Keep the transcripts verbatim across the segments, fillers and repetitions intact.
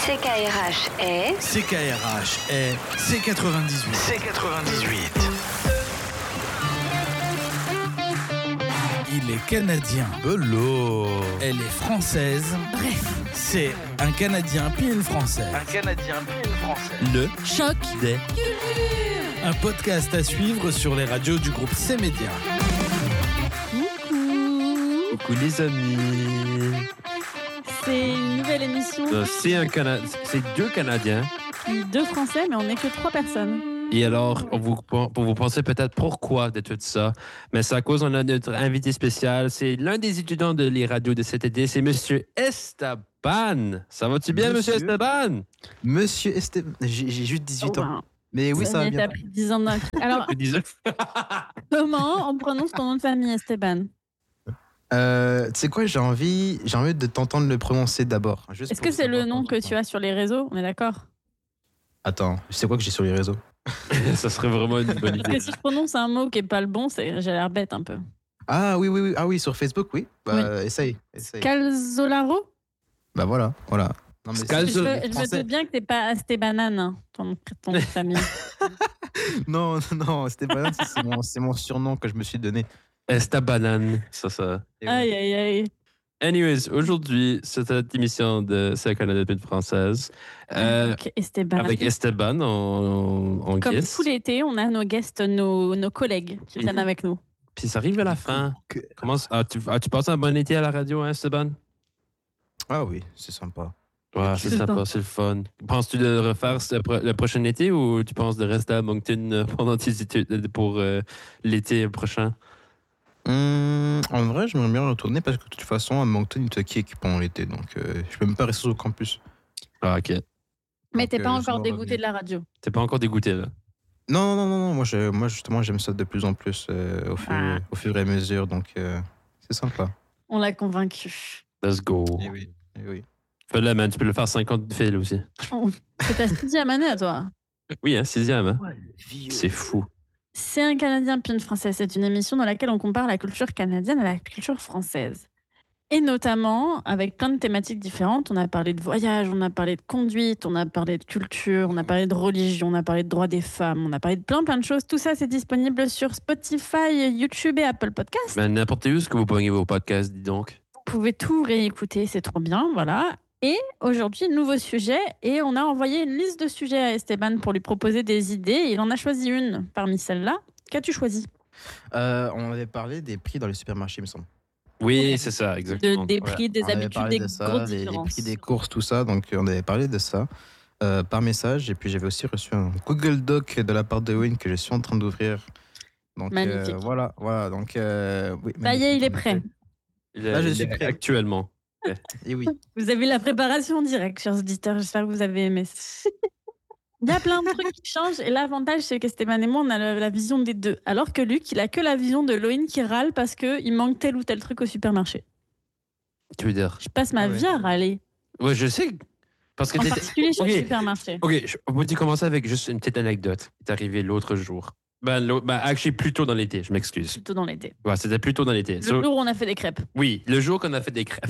C K R H est... C K R H est C quatre-vingt-dix-huit. C quatre-vingt-dix-huit. Il est canadien. Bello. Elle est française. Bref. C'est un Canadien puis une Française. Un Canadien puis une Française. Le Choc des Un podcast à suivre sur les radios du groupe C-Média. Coucou. Coucou les amis. C'est une nouvelle émission. Euh, C'est un Cana... c'est deux Canadiens. Puis deux Français, mais on n'est que trois personnes. Et alors, on vous, pour vous pensez peut-être pourquoi de tout ça, mais c'est à cause on a notre invité spécial. C'est l'un des étudiants de les radios de cet été. C'est Monsieur Esteban. Ça va-tu bien, Monsieur, Monsieur Esteban? Monsieur Esteban, j'ai, j'ai juste dix-huit Oh, ans. Mais oui, ça va y est, bien. T'as pris dix ans d'un coup. Alors, Je disais. comment on prononce ton nom de famille, Esteban? Euh, tu sais quoi, j'ai envie, j'ai envie de t'entendre le prononcer d'abord. juste Est-ce pour que c'est le savoir nom quand que tu tu as sur les réseaux? On est d'accord? Attends, c'est quoi que j'ai sur les réseaux? Ça serait vraiment une bonne Parce que idée. si je prononce un mot qui est pas le bon, c'est... j'ai l'air bête un peu. Ah oui, oui, oui, ah oui, sur Facebook, oui. Bah, essaye, essaye. Calzolaro? Bah voilà, voilà. Non, mais Scal- Je c'est- veux, Calzo- je veux français. te bien que t'es pas Estebanan, hein, ton, ton nom de famille. Non, non, Esteban, c'est, c'est mon, c'est mon surnom que je me suis donné. Estebanan, ça, ça. Et oui. Aïe, aïe, aïe. Anyways, aujourd'hui, c'est cette émission de C'est un Canadien une Française. Euh, Ok, Esteban. avec Esteban en, en Comme guest. tout l'été, on a nos guests, nos, nos collègues qui viennent avec nous. Puis ça arrive à la fin. Que- Comment, as-tu, as-tu passé un bon été à la radio, hein, Esteban? Ah oui, c'est sympa. Ouais, c'est C'est sympa, le c'est le fun. Penses-tu de refaire ce pro- le prochain été ou tu penses de rester à Moncton euh, pendant tes études pour euh, l'été prochain? Hum, en vrai, j'aimerais bien retourner parce que de toute façon, à Moncton, il te kick pendant l'été. Donc, euh, je peux même pas rester sur le campus. Ah, ok. Mais Donc, t'es pas euh, encore je dois dégoûté revenir. de la radio. T'es pas encore dégoûté, là? Non, non, non, non. Moi, je, moi justement, j'aime ça de plus en plus euh, au, fur, Ah. au fur et à mesure. Donc, euh, c'est sympa. On l'a convaincu. Let's go. Eh oui. Eh oui. Fais-le, man. Tu peux le faire cinquante fils aussi. C'est ta sixième année à toi. Oui, hein, sixième. Hein? C'est fou. C'est un Canadien puis une Française. C'est une émission dans laquelle on compare la culture canadienne à la culture française. Et notamment, avec plein de thématiques différentes, on a parlé de voyage, on a parlé de conduite, on a parlé de culture, on a parlé de religion, on a parlé de droits des femmes, on a parlé de plein plein de choses. Tout ça, c'est disponible sur Spotify, YouTube et Apple Podcasts. Ben, n'importe où ce que vous pognez vos podcasts, dis donc. Vous pouvez tout réécouter, c'est trop bien, voilà. Et aujourd'hui, nouveau sujet, et on a envoyé une liste de sujets à Esteban pour lui proposer des idées. Il en a choisi une parmi celles-là. Qu'as-tu choisi? Euh, on avait parlé des prix dans les supermarchés, il me semble. Oui, c'est ça, de, exactement. Des Ouais. prix, des on avait habitudes, parlé des de ça, grosses les, les différences. prix des courses, tout ça. Donc, on avait parlé de ça euh, par message. Et puis, j'avais aussi reçu un Google Doc de la part de Win que je suis en train d'ouvrir. Donc, Magnifique. euh, voilà, voilà. Donc, euh, oui, Ça y est, il est magnifique, prêt. Il est- Là, je il suis est prêt. Actuellement. Et oui. Vous avez la préparation en direct, chers auditeurs. J'espère que vous avez aimé. Il y a plein de trucs qui changent. Et l'avantage, c'est qu'Esteban et moi, on a la, la vision des deux. Alors que Luc, il a que la vision de Loïne qui râle parce qu'il manque tel ou tel truc au supermarché. Tu veux dire? Je passe ma Ah ouais. vie à râler. Ouais, je sais. Parce que En t'étais- particulier sur Ok. le supermarché. Ok, je on peut commencer avec juste une petite anecdote qui est arrivée l'autre jour. Ben, l'autre- ben, actually, plus tôt dans l'été, je m'excuse. Plutôt dans l'été. Ouais, c'était plus tôt dans l'été. Le So- jour où on a fait des crêpes. oui, le jour qu'on a fait des crêpes.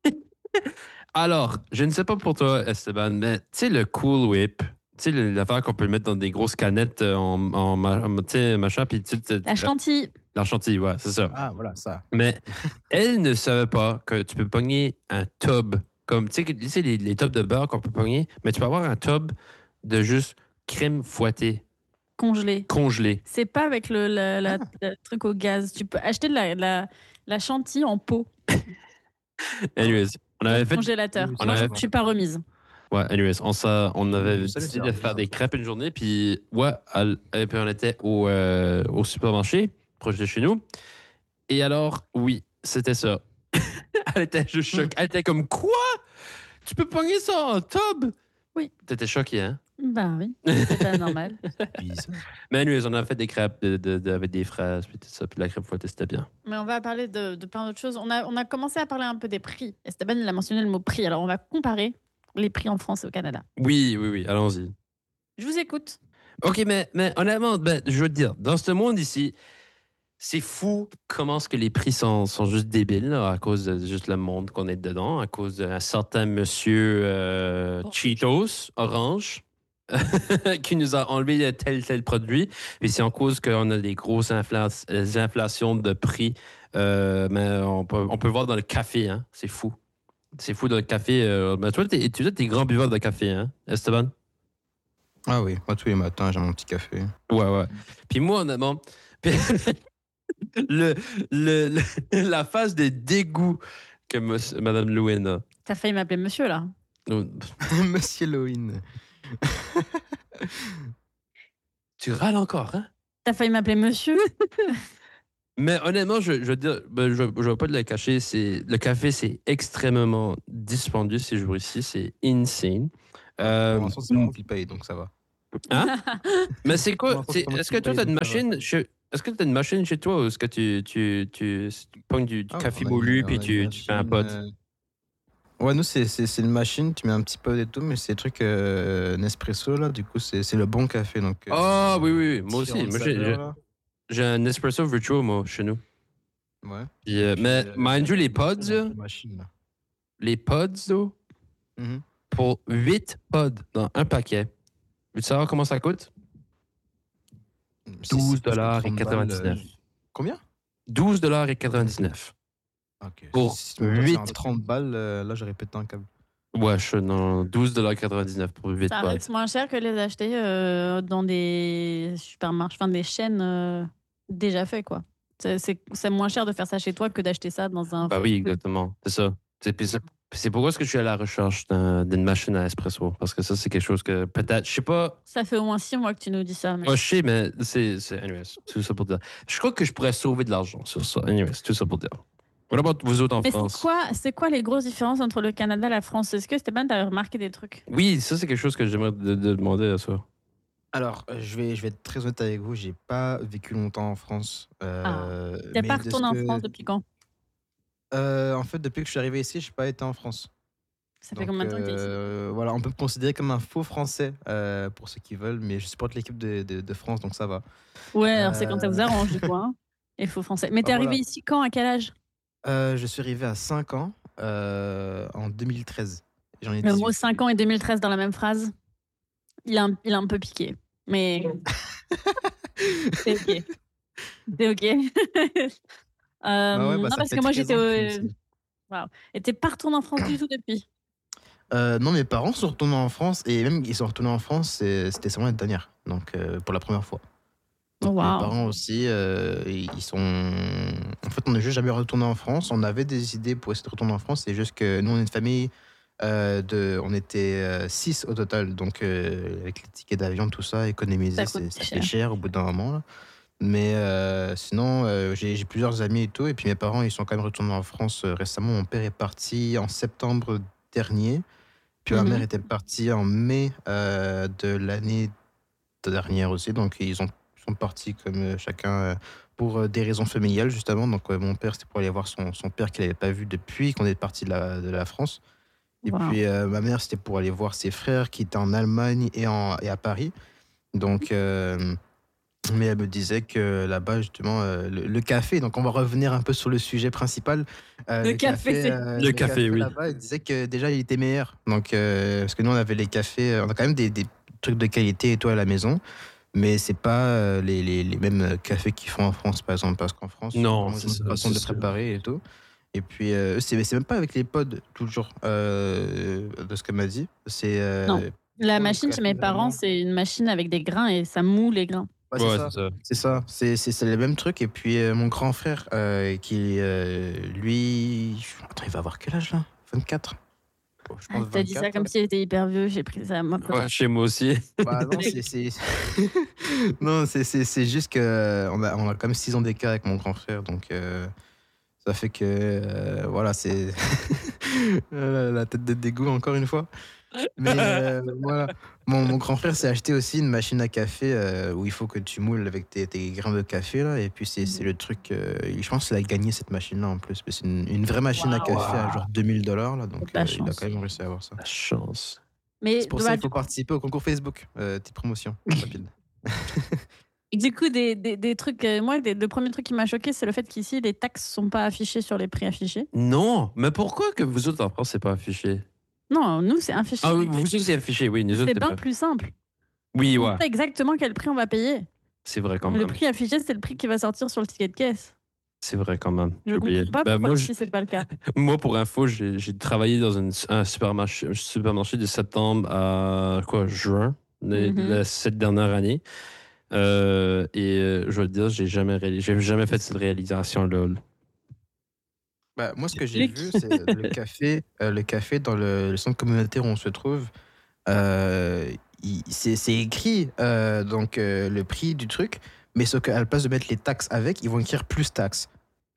Alors, je ne sais pas pour toi, Esteban, mais tu sais, le Cool Whip, tu sais, le- l'affaire qu'on peut mettre dans des grosses canettes euh, en, en, ma- en- tu sais, machin, puis tu sais, La chantilly. la chantilly, ouais, c'est ça. Ah, voilà, ça. Mais elle ne savait pas que tu peux pogner un tub, comme, tu sais, que- tu sais, les, les tubs de beurre qu'on peut pogner, mais tu peux avoir un tub de juste crème fouettée, Congelée. congelée. C'est pas avec le, la- la- le truc au gaz. Tu peux acheter de la, de la, la chantilly en pot. Anyways, on avait fait... Congélateur. On Moi, avait- je suis pas remise. Ouais, anyways, on, s'a- on avait Ça, décidé c'est de faire ça. des crêpes une journée, puis ouais, elle- et puis on était au, euh, au supermarché, proche de chez nous. Et alors, oui, c'était ça. Elle était juste choquée. Elle était comme, quoi? Tu peux pogner ça en tub? Oui. T'étais choquée, hein? Ben oui, c'est pas normal. Bizarre. Mais anyways, on a fait des crêpes de, de- de- avec des fraises, puis tout ça, puis la crêpe fouettée, c'était bien. Mais on va parler de, de plein d'autres choses. On a, on a commencé à parler un peu des prix. Esteban, il a mentionné le mot prix. Alors, on va comparer les prix en France et au Canada. Oui, oui, oui, allons-y. Je vous écoute. OK, mais, mais honnêtement, ben, je veux te dire, dans ce monde ici, c'est fou comment est-ce que les prix sont, sont juste débiles là, à cause de juste le monde qu'on est dedans, à cause d'un certain monsieur euh, Cheetos Orange qui nous a enlevé tel tel produit. Puis c'est en cause qu'on a des grosses infla- des inflations de prix. Euh, mais on peut, on peut voir dans le café, hein. C'est fou. C'est fou dans le café. Euh, mais toi, t'es, tu es grand buveur de café, hein, Esteban? Ah oui, moi tous les matins, j'ai mon petit café. Ouais, ouais. Puis moi, honnêtement, le, le, le- la phase de dégoût que monsieur- Madame Lewin a. T'as failli m'appeler monsieur, là. Monsieur Loïn. Tu râles encore, hein? T'as failli m'appeler monsieur. Mais honnêtement, je, je veux dire, ben, je ne vais pas te le cacher, c'est, le café, c'est extrêmement dispendieux ces jours-ci. C'est insane. Euh, Pour l'instant, c'est moi qui le paye, donc ça va. hein? Mais c'est quoi? Pour c'est- l'instant, c'est moi est-ce qui que le toi, paye, tu as une donc ça va. machine chez, est-ce que tu as une machine chez toi ou est-ce que tu, tu, tu, tu pognes du, du Ah, café on a moulu une- puis on a tu, une tu fais un machine, pot? euh, Ouais, nous, c'est, c'est, c'est une machine, tu mets un petit peu et tout, mais c'est des trucs euh, Nespresso, là, du coup, c'est, c'est le bon café. Donc, euh, Ah oui, oui, oui, moi aussi. différentes Moi, j'ai, saveurs, j'ai- là. j'ai un espresso virtual, moi, chez nous. Ouais. Puis, euh, Puis, mais euh, mind you, les pods, dans là, la machine, là. les pods, là, Mhm. pour huit pods dans un paquet. Veux-tu savoir comment ça coûte? Si douze c'est plus que dollars trente quatre-vingt-dix-neuf. balles, euh, Combien? douze dollars quatre-vingt-dix-neuf. Ok. Pour Si tu me passes huit. un trente balles, euh, là, j'aurais pété un câble. Ouais, je non, douze dollars quatre-vingt-dix-neuf pour huit Ça pods. reste moins cher que les acheter euh, dans des supermarchés, enfin des chaînes euh, déjà faites, quoi. C'est, c'est, c'est moins cher de faire ça chez toi que d'acheter ça dans un. Bah oui, exactement. C'est ça. C'est, puis c'est, c'est pourquoi est-ce que je suis à la recherche d'un- d'une machine à espresso. Parce que ça, c'est quelque chose que peut-être, je sais pas. Ça fait au moins six mois que tu nous dis ça. Mais... Moi, je sais, mais c'est, c'est. Anyways, tout ça pour dire. Je crois que je pourrais sauver de l'argent sur ça. Anyways, tout ça pour dire. What about vous autres en Mais France? c'est quoi, c'est quoi les grosses différences entre le Canada et la France? Est-ce que Stéphane, t'as remarqué des trucs? Oui, ça, c'est quelque chose que j'aimerais de, de demander à ça. Alors, euh, je vais, je vais être très honnête avec vous, j'ai pas vécu longtemps en France. euh, T'es mais pas de ce retourné en que- France depuis quand? Euh, en fait, depuis que je suis arrivé ici, j'ai pas été en France. Ça fait Donc, combien de temps que t'es ici? euh, voilà, on peut me considérer comme un faux français euh, pour ceux qui veulent, mais je supporte l'équipe de, de- de France, donc ça va. Ouais, alors c'est quand ça vous euh, arrange, du coup. Hein. Il faut français. Mais t'es Ah, arrivé voilà. ici quand? À quel âge? Euh, je suis arrivé à cinq ans euh, en deux mille treize. J'en ai Le mot dix-huit. cinq ans et deux mille treize dans la même phrase, il a un, il a un peu piqué. Mais. c'est ok. C'est ok. Euh, Bah ouais, bah, non, ça parce fait que moi treize j'étais. ans que je suis au- ici. Waouh. Et t'es pas retourné en France du tout depuis? Euh, non, mes parents sont retournés en France et même ils sont retournés en France, c'est- c'était seulement l'année dernière, donc euh, pour la première fois. Oh, Donc, wow. Mes parents aussi, euh, ils sont. En fait, on n'est juste jamais retourné en France. On avait des idées pour essayer de retourner en France. C'est juste que nous, on est une famille euh, de. On était six au total. Donc, euh, avec les tickets d'avion, tout ça, économiser, Ça coûte c'est- ça cher. fait cher au bout d'un moment. Là. Mais euh, sinon, euh, j'ai j'ai plusieurs amis et tout. Et puis, mes parents, ils sont quand même retournés en France euh, récemment. Mon père est parti en septembre dernier. Puis, ma Mhm. mère était partie en mai euh, de l'année dernière aussi. Donc, ils ont sont partis comme euh, chacun euh, pour euh, des raisons familiales justement. Donc euh, mon père c'était pour aller voir son, son père qu'il n'avait pas vu depuis qu'on est parti de la, de la France. Et Wow. puis euh, ma mère c'était pour aller voir ses frères qui étaient en Allemagne et, en, et à Paris. Donc euh, mais elle me disait que là-bas justement euh, le, le café. Donc on va revenir un peu sur le sujet principal. Euh, Le café, c'est- euh, Le café, oui. Là-bas, elle disait que déjà il était meilleur. Donc euh, parce que nous on avait les cafés, on a quand même des, des trucs de qualité et tout à la maison. Mais c'est pas euh, les, les, les mêmes cafés qu'ils font en France, par exemple, parce qu'en France, Non, vraiment, c'est ils ont ça, une façon c'est de ça. préparer et tout. Et puis, euh, c'est, c'est même pas avec les pods, toujours, euh, de ce qu'elle m'a dit. C'est, euh, Non. La le machine chez café, mes parents, vraiment. c'est une machine avec des grains et ça moue les grains. Ouais, c'est Ouais, ça. c'est ça. C'est ça, c'est, c'est, c'est le même truc. Et puis, euh, mon grand frère, euh, qui, euh, lui. Attends, il va avoir quel âge là vingt-quatre Je pense T'as dit ça vingt-quatre, comme ouais. s'il était hyper vieux, j'ai pris ça à moi. Ouais, chez moi aussi. Bah non, c'est, c'est... non, c'est, c'est, c'est juste que on a, on a quand même six ans d'écart avec mon grand frère, donc euh, ça fait que euh, voilà, c'est la, la tête de dégoût encore une fois. Mais euh, voilà, mon, mon grand frère s'est acheté aussi une machine à café euh, où il faut que tu moules avec tes, tes grains de café là, et puis c'est, c'est le truc. euh, je pense qu'il a gagné cette machine là en plus, mais c'est une, une vraie machine à café à genre deux mille dollars là, donc La euh, il a chance. quand même réussi à avoir ça. La chance. Mais C'est pour bah, ça qu'il du faut participer au concours Facebook. Euh, petite promotion rapide. Et du coup, des, des, des trucs, euh, moi, des- le premier truc qui m'a choqué, c'est le fait qu'ici, les taxes sont pas affichées sur les prix affichés. Non, mais pourquoi que vous autres en France, c'est pas affiché? Non, nous, c'est affiché. Ah oui, vous autres, c'est affiché, oui. Nous autres, C'est c'est bien pas. plus simple. Oui, On ouais, sait exactement quel prix on va payer. c'est vrai quand Le même. prix affiché, c'est le prix qui va sortir sur le ticket de caisse. C'est vrai quand même. Je J'ai oublié. comprends pas Ben, pourquoi moi, ici, c'est pas le cas. je- moi, pour info, j'ai j'ai travaillé dans une- un supermarché, un supermarché de septembre à quoi, juin, de, Mhm. de cette dernière année. Euh, et euh, je veux te dire, j'ai jamais, réalisé- j'ai jamais fait cette réalisation-là. Bah, moi, ce que j'ai Luc. vu, c'est le café, euh, le café dans le, le centre communautaire où on se trouve. euh, il- c'est c'est écrit euh, donc euh, le prix du truc, mais sauf qu'à la place de mettre les taxes avec, ils vont écrire plus taxes.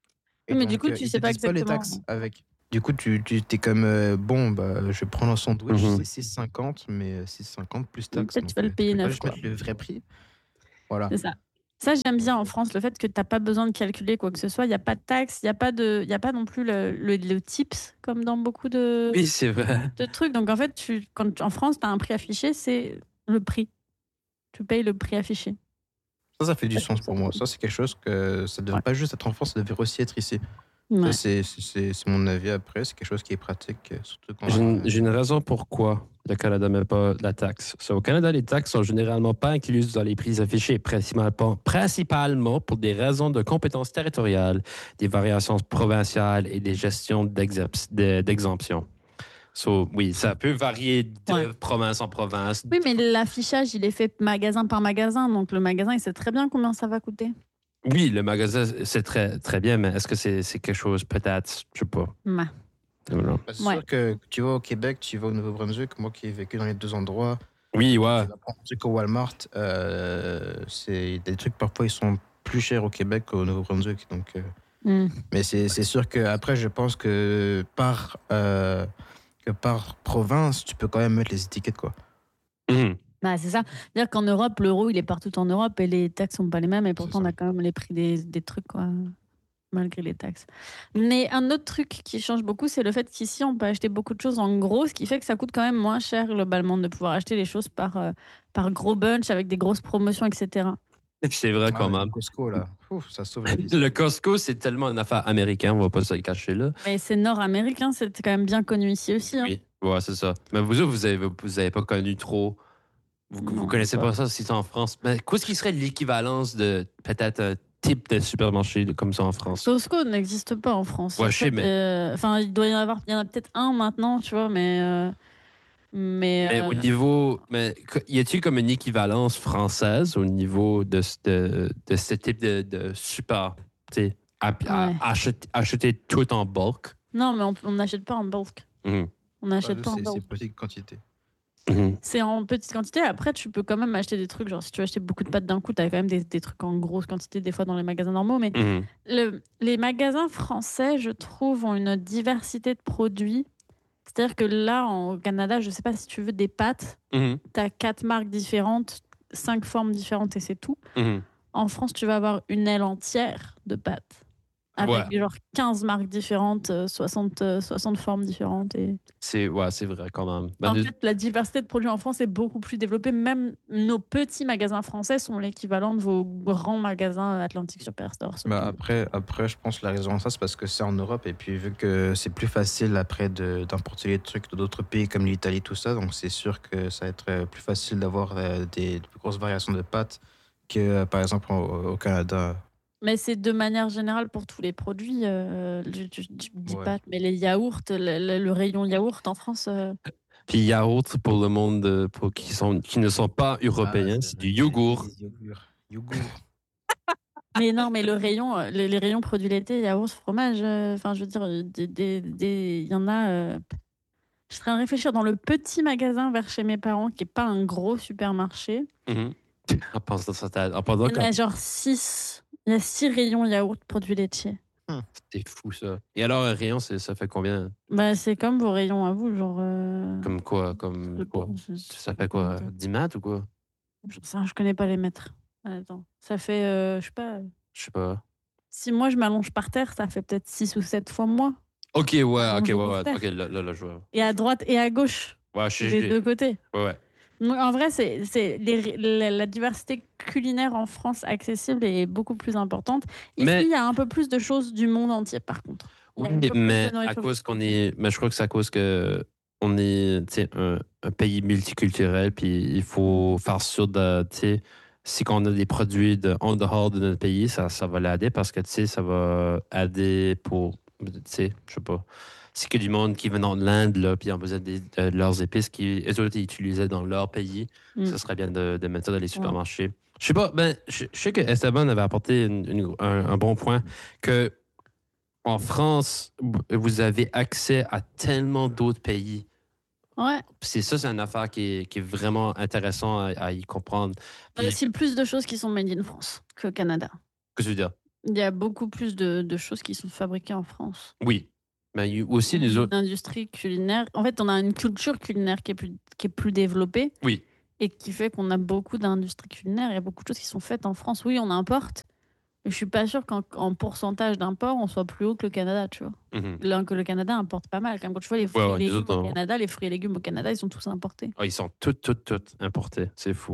Et Oui, mais du donc, coup, euh, tu ils sais te pas disent pas les exactement. taxes avec. Du coup, tu, tu t'es comme euh, bon, bah, je prends un sandwich, Mhm. c'est six cinquante, mais six cinquante plus taxes. Peut-être tu donc, vas le euh, payer peux pas neuf, juste quoi. mettre le vrai prix. Voilà. C'est ça. Ça, j'aime bien en France, le fait que tu n'as pas besoin de calculer quoi que ce soit. Il n'y a pas de taxes, il n'y a, pas de- il y a pas non plus le, le, le tips, comme dans beaucoup de, Oui, c'est vrai. de trucs. Donc, en fait, tu, quand, tu- en France, tu as un prix affiché, c'est le prix. Tu payes le prix affiché. Ça, ça fait du Ça, sens c'est pour ça. moi. Ça, c'est quelque chose que ça devrait Ouais. pas juste être en France, ça devrait aussi être ici. Ouais. Ça, c'est- c'est c'est mon avis après. C'est quelque chose qui est pratique, euh, surtout quand. J'ai une, j'ai une raison pourquoi le Canada ne met pas la taxe. So, au Canada, les taxes sont généralement pas incluses dans les prix affichés, principalement, principalement pour des raisons de compétences territoriales, des variations provinciales et des gestions d'exemp- de- d'exemption. So, oui, ça peut varier de Ouais. province en province. Oui, mais l'affichage, il est fait magasin par magasin. Donc, le magasin, il sait très bien combien ça va coûter. Oui, le magasin, c'est très, très bien, mais est-ce que c'est c'est quelque chose, peut-être, je sais pas. Ouais. Non. Bah, c'est Ouais. sûr que tu vas au Québec, tu vas au Nouveau-Brunswick, moi qui ai vécu dans les deux endroits, Oui, ouais. tu vas prendre un truc au Walmart, euh, c'est des trucs parfois ils sont plus chers au Québec qu'au Nouveau-Brunswick. Donc, euh, Mm. mais c'est c'est sûr que après, je pense que par euh, que par province, tu peux quand même mettre les étiquettes quoi. Mhm. Bah, c'est ça. C'est-à-dire qu'en Europe, l'euro, il est partout en Europe et les taxes sont pas les mêmes. Et pourtant, on ça. a quand même les prix des, des trucs, quoi, malgré les taxes. Mais un autre truc qui change beaucoup, c'est le fait qu'ici, on peut acheter beaucoup de choses en gros, ce qui fait que ça coûte quand même moins cher globalement de pouvoir acheter les choses par, euh, par gros bunch avec des grosses promotions, et cetera. C'est vrai quand Ah, même. le Costco là, Ouf, ça sauve la vie. Le Costco, c'est tellement une affaire américaine, on va pas se le cacher là. Mais c'est nord-américain, c'est quand même bien connu ici aussi. Hein. Oui, ouais, c'est ça. Mais vous autres, vous avez, vous avez pas connu trop. Vous, vous Non, connaissez pas. pas ça si c'est en France. Mais qu'est-ce qui serait l'équivalence de peut-être un type de supermarché de- comme ça en France? Costco n'existe pas en France. Ouais, En je sais, fait, mais- euh, Enfin, il doit y en avoir, il y en a peut-être un maintenant, tu vois, mais. euh, mais Mais euh, au niveau. Mais que- y a-t-il comme une équivalence française au niveau de, ce- de, de ce type de, de super. Tu sais, à- à- Ouais. acheter, acheter tout en bulk? Non, mais on n'achète pas en bulk. Mhm. On n'achète Ah, pas en c'est bulk. c'est petite quantité. Mhm. C'est en petite quantité. Après, tu peux quand même acheter des trucs. Genre, si tu veux acheter beaucoup de pâtes d'un coup, tu as quand même des, des trucs en grosse quantité, des fois dans les magasins normaux. Mais Mhm. le- les magasins français, je trouve, ont une diversité de produits. C'est-à-dire que là, en- au Canada, je sais pas si tu veux des pâtes, Mhm. tu as quatre marques différentes, cinq formes différentes et c'est tout. Mhm. En France, tu vas avoir une aile entière de pâtes. Avec Ouais. genre quinze marques différentes, euh, soixante, euh, soixante formes différentes. Et... C'est ouais, c'est vrai quand même. Ben, En nous- fait, la diversité de produits en France est beaucoup plus développée. Même nos petits magasins français sont l'équivalent de vos grands magasins Atlantic Superstore. Bah après, après, je pense que la raison de ça, c'est parce que c'est en Europe et puis vu que c'est plus facile après de- d'importer les trucs d'autres pays comme l'Italie, tout ça, donc c'est sûr que ça va être euh, plus facile d'avoir euh, des, des plus grosses variations de pâtes que euh, par exemple au, au Canada. Mais c'est de manière générale pour tous les produits. Euh, je, je- je dis Ouais. pas, mais les yaourts, le, le- le rayon yaourt en France. euh, Puis yaourt pour le monde euh, pour qui sont qui ne sont pas européens, Ah, c'est du yogourt. des yogourts. Yogourt. Mais non, mais le rayon, euh, les, les rayons produits laitiers, yaourt, fromage. euh, Enfin, je veux dire, euh, des- des- des- il y en a. euh, Je suis en train de réfléchir dans le petit magasin vers chez mes parents, qui est pas un gros supermarché. Mhm. En pensant, ça, t'as- en pendant Il y en que a genre six. Il y a six rayons yaourt produits laitiers. c'est fou ça. Et alors un rayon, c'est- ça fait combien? Bah, c'est comme vos rayons à vous, genre. euh, Comme quoi? Comme je- quoi? je- Ça fait quoi? dix mètres ou quoi? Je, ça, je connais pas les mètres. Attends. Ça fait, euh, je sais pas. Je sais pas. Si moi je m'allonge par terre, ça fait peut-être six ou sept fois moi. Ok, ouais, ok, Allongé ouais, par ouais. terre. Ok, là, là, là, je vois. Et à droite et à gauche, Ouais, je des sais. deux côtés. Ouais, ouais. En vrai, c'est, c'est les- la, la diversité culinaire en France accessible est beaucoup plus importante. Ici, Mais- il y a un peu plus de choses du monde entier, par contre. Il y a Oui, un peu plus de mais à nourriture. cause qu'on est. Mais je crois que c'est à cause que on est tu sais, un, un pays multiculturel, puis il faut faire sûr de. tu sais, si on a des produits de, en dehors de notre pays, ça, ça va l'aider parce que tu sais, ça va aider pour. Tu sais, je sais pas. C'est que du monde qui vient de l'Inde, là, puis ils ont besoin de, de leurs épices qui, eux autres, ils utilisaient dans leur pays. Mm. Ça serait bien de, de mettre ça dans les supermarchés. Je sais pas, ben, je, je sais que Esteban avait apporté une- une- un, un bon point que en France, vous avez accès à tellement d'autres pays. Ouais. C'est ça, c'est une affaire qui est, qui est vraiment intéressant à, à y comprendre. Il y a Puis, aussi plus de choses qui sont made in France qu'au Canada. qu'est-ce que je veux dire? Il y a beaucoup plus de, de choses qui sont fabriquées en France. Oui. Mais il y a aussi les autres. L'industrie culinaire. En fait, on a une culture culinaire qui est plus, qui est plus développée. Oui. Et qui fait qu'on a beaucoup d'industries culinaires. Il y a beaucoup de choses qui sont faites en France. Oui, on importe. Mais je suis pas sûre qu'en en pourcentage d'import, on soit plus haut que le Canada, tu vois. Mhm. Là, que le Canada importe pas mal. Quand tu vois les fruits Ouais, ouais, et les légumes autres, au on- Canada, les fruits et légumes au Canada, ils sont tous importés. Ah, ils sont tous, tous, tous importés. C'est fou.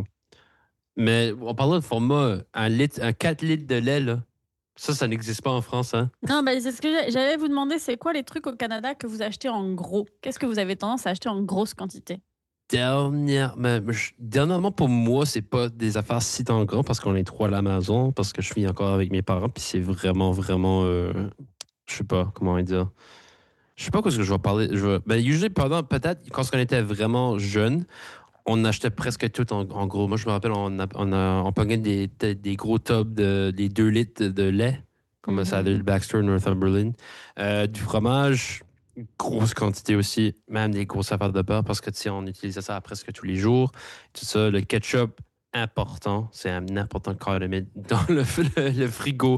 Mais on parlait de format, un, litre, un quatre litres de lait, là. Ça, ça n'existe pas en France, hein? Non, bah, c'est ce que j'ai- j'allais vous demander, c'est quoi les trucs au Canada que vous achetez en gros? Qu'est-ce que vous avez tendance à acheter en grosse quantité? Dernière, mais je- dernièrement, pour moi, c'est pas des affaires si tant grand parce qu'on est trois à la maison, parce que je vis encore avec mes parents, puis c'est vraiment, vraiment. euh, je sais pas comment dire. Je sais pas quoi ce que je vais parler. Je vais, ben, usually, pendant, peut-être, quand on était vraiment jeune, on achetait presque tout en, en gros. Moi, je me rappelle, on, a, on, a, on pognait des, des, des gros tubs de des deux litres de lait, comme Mhm. ça allait le Baxter, Northumberland. Euh, du fromage, grosse quantité aussi, même des grosses affaires de beurre parce que tu sais, on utilisait ça presque tous les jours. Tout ça, le ketchup, important, c'est un important quand le mettre dans le, le, le frigo.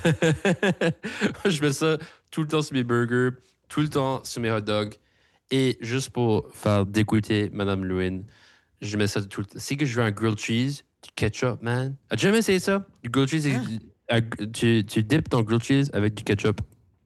Je mets ça tout le temps sur mes burgers, tout le temps sur mes hot dogs. Et juste pour faire dégoûter Madame Lewin, je mets ça tout le temps. Si que je veux un grilled cheese, du ketchup, man. As-tu jamais essayé ça? Du grilled cheese, et- euh, tu, tu dippes ton grilled cheese avec du ketchup.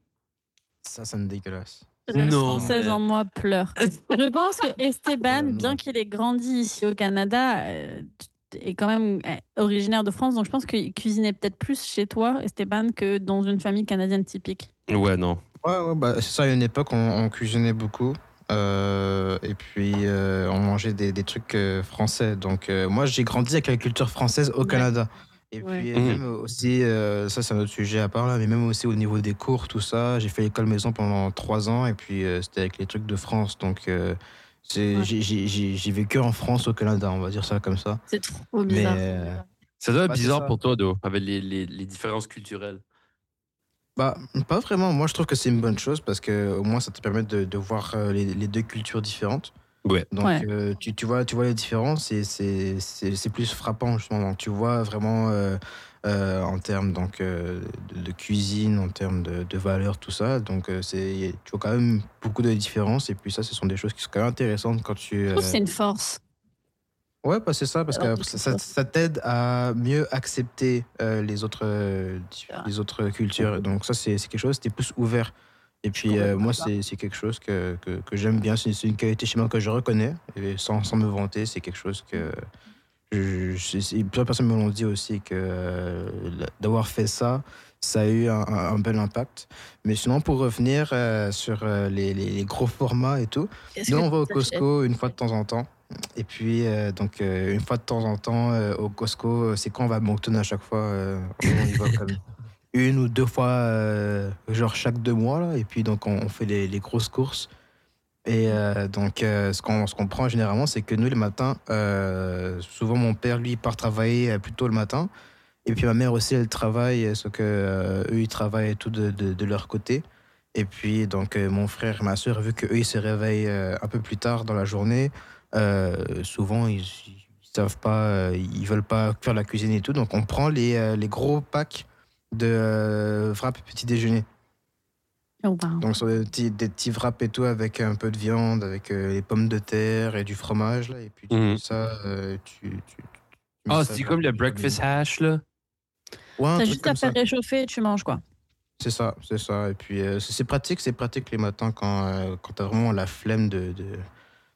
Ça, c'est dégueulasse. La Non, française mais- en moi pleure. Je pense que Esteban, Euh, non. bien qu'il ait grandi ici au Canada, euh, est quand même euh, originaire de France. Donc je pense qu'il cuisinait peut-être plus chez toi, Esteban, que dans une famille canadienne typique. Ouais, non. Ouais, ouais, bah, c'est ça, à une époque, on, on cuisinait beaucoup. Euh, et puis, euh, on mangeait des, des trucs euh, français. Donc, euh, moi, j'ai grandi avec la culture française au Ouais. Canada. Et Ouais. puis, Mhm. même aussi, euh, ça, c'est un autre sujet à part là, mais même aussi au niveau des cours, tout ça, j'ai fait l'école maison pendant trois ans. Et puis, euh, c'était avec les trucs de France. Donc, euh, c'est, Ouais. j'ai, j'ai, j'ai j'ai vécu en France, au Canada, on va dire ça comme ça. C'est trop Mais, bizarre. euh, Ça doit être Ouais, c'est bizarre ça. pour toi, Do, avec les, les, les différences culturelles. bah, pas vraiment. Moi, je trouve que c'est une bonne chose parce que au moins, ça te permet de, de voir euh, les, les deux cultures différentes. Ouais. Donc, Ouais. euh, tu, tu, vois, tu vois les différences et c'est, c'est, c'est plus frappant, justement. Donc, tu vois vraiment euh, euh, en termes donc, euh, de, de cuisine, en termes de, de valeur, tout ça. Donc, euh, c'est, tu vois quand même beaucoup de différences. Et puis, ça, ce sont des choses qui sont quand même intéressantes quand tu. Je trouve que euh, c'est une force. Ouais, bah, c'est ça, parce Alors, que c'est ça, ça. ça t'aide à mieux accepter euh, les, autres, euh, di- Ah. les autres cultures. Donc, ça, c'est c'est quelque chose, t'es plus ouvert. Et puis, complètement euh, moi, d'accord. c'est c'est quelque chose que, que, que j'aime bien. C'est c'est une qualité chez moi que je reconnais. Et sans, sans me vanter, c'est quelque chose que. Je, je- c'est- plusieurs personnes me l'ont dit aussi, que euh, d'avoir fait ça, ça a eu un, un- un bel impact. Mais sinon, pour revenir euh, sur euh, les, les- les gros formats et tout, Qu'est-ce nous, que on va au tu achètes? Costco une fois de temps en temps. Et puis, euh, donc, euh, une fois de temps en temps, euh, au Costco, euh, c'est quand on va à Moncton à chaque fois. euh, on y va comme une ou deux fois, euh, genre chaque deux mois. Là, et puis, donc, on, on fait les, les grosses courses. Et euh, donc, euh, ce qu'on ce qu'on prend généralement, c'est que nous, le matin, euh, souvent, mon père, lui, part travailler euh, plus tôt le matin. Et puis, ma mère aussi, elle travaille, euh, sauf que euh, eux, ils travaillent et tout de, de, de leur côté. Et puis, donc, euh, mon frère et ma soeur, vu qu'eux, ils se réveillent euh, un peu plus tard dans la journée, euh, souvent, ils, ils savent pas, euh, ils veulent pas faire la cuisine et tout. Donc, on prend les, euh, les gros packs de euh, wrap petit déjeuner. Oh, wow. Donc, sur des petits, des petits wraps et tout avec un peu de viande, avec euh, les pommes de terre et du fromage. Là, et puis, tu Mhm. mets ça, euh, tu, tu, tu mets Ah, ça c'est dans- comme le dans- breakfast hash, là. Ouais, un T'as truc juste à comme ça. faire réchauffer et tu manges, quoi. C'est ça, c'est ça. Et puis, euh, c'est c'est pratique, c'est pratique les matins quand, euh, quand t'as vraiment la flemme de, de,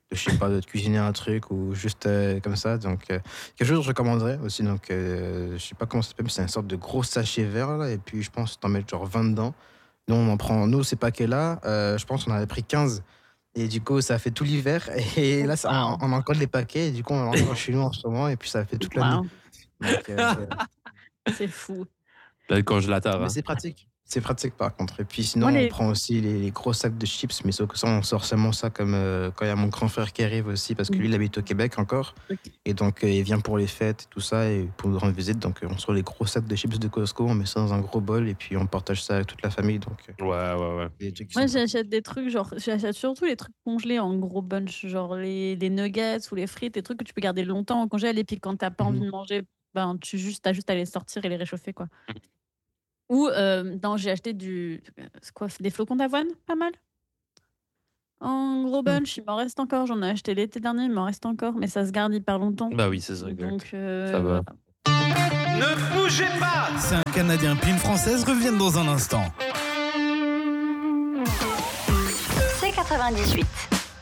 de, je sais pas, de cuisiner un truc ou juste euh, comme ça. Donc, euh, quelque chose que je recommanderais aussi. Donc, euh, je sais pas comment ça s'appelle, mais c'est une sorte de gros sachet vert, là. Et puis, je pense que t'en mets genre vingt dedans. Nous, on en prend, nous, ces paquets-là, euh, je pense qu'on en avait pris quinze. Et du coup, ça fait tout l'hiver. Et là, ça, on, on encode les paquets. Et du coup, on en chez nous en ce moment. Et puis, ça fait toute l'année. Wow. Donc, euh, C'est fou. Le congélateur. mais Hein. c'est pratique. C'est pratique par contre. Et puis sinon, Moi, les- on prend aussi les, les gros sacs de chips, mais sauf que ça, on sort seulement ça comme euh, quand il y a mon grand frère qui arrive aussi, parce que lui, il habite au Québec encore. Ok. Et donc, euh, il vient pour les fêtes et tout ça, et pour nous rendre visite. Donc, euh, on sort les gros sacs de chips de Costco, on met ça dans un gros bol, et puis on partage ça avec toute la famille. Donc, euh, Ouais, ouais, ouais. des trucs qui Moi, sont- j'achète des trucs, genre, j'achète surtout les trucs congelés en gros bunch, genre les, les nuggets ou les frites, des trucs que tu peux garder longtemps en congèle, et puis quand t'as pas Mhm. envie de manger, ben, tu juste, t'as juste à les sortir et les réchauffer, quoi. Ou, euh, non, j'ai acheté du, c'est quoi, des flocons d'avoine, pas mal. En gros bunch, il m'en reste encore, j'en ai acheté l'été dernier, il m'en reste encore, mais ça se garde hyper longtemps. Bah oui, c'est ça. exact. Donc, euh, Ça va. Ne bougez pas. C'est un Canadien puis une Française reviennent dans un instant. C'est quatre-vingt-dix-huit.